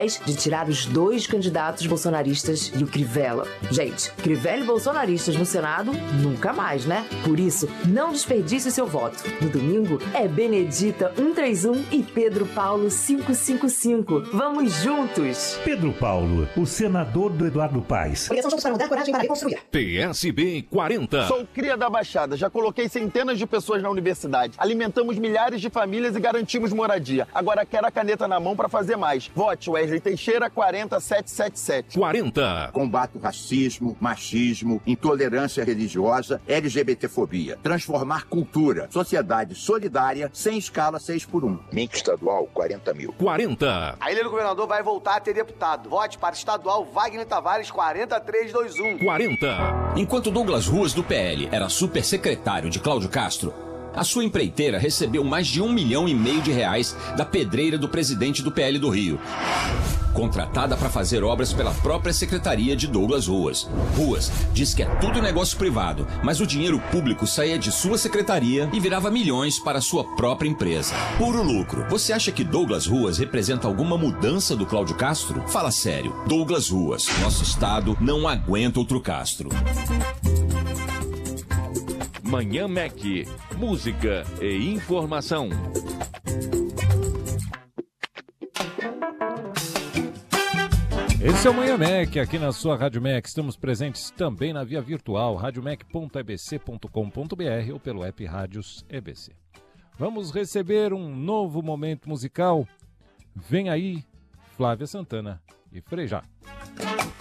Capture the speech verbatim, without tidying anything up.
de tirar os dois candidatos bolsonaristas e o Crivella. Gente, Crivella e bolsonaristas no Senado, nunca mais, né? Por isso, não desperdice seu voto. No domingo, é Benedita cento e trinta e um e Pedro Paulo quinhentos e cinquenta e cinco. Vamos juntos! Pedro Paulo, o senador do Eduardo Paes. Porque são juntos para mudar, coragem para reconstruir. P S B quarenta. Sou cria da Baixada, já coloquei centenas de pessoas na universidade. Alimentamos milhares de famílias e garantimos moradia. Agora quero a caneta na mão para fazer mais. Vote Wesley Teixeira quarenta setecentos e setenta e sete. quarenta. Combate o racismo, machismo, intolerância religiosa, LGBTfobia. Transformar cultura, sociedade solidária, sem escala seis por um. Mink estadual, quarenta mil. quarenta. A Ilha do Governador vai voltar a ter deputado. Vote para estadual Wagner Tavares quarenta três vinte e um. quarenta. Enquanto Douglas Ruas, do P L, era supersecretário de Cláudio Castro, a sua empreiteira recebeu mais de um milhão e meio de reais da pedreira do presidente do P L do Rio, contratada para fazer obras pela própria secretaria de Douglas Ruas. Ruas diz que é tudo negócio privado, mas o dinheiro público saía de sua secretaria e virava milhões para sua própria empresa. Puro lucro. Você acha que Douglas Ruas representa alguma mudança do Cláudio Castro? Fala sério. Douglas Ruas. Nosso estado não aguenta outro Castro. Manhã Mac. Música e informação. Esse é o Manhã Mac, aqui na sua Rádio Mac. Estamos presentes também na via virtual, radiomac ponto e b c ponto com ponto b r ou pelo app Rádios E B C. Vamos receber um novo momento musical. Vem aí, Flávia Santana e Frejá.